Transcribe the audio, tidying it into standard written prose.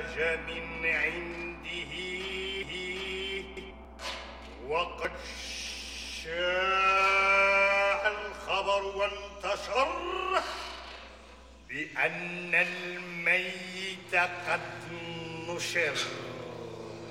خرج من عنده وقد شاع الخبر وانتشر بأن الميت قد نشر.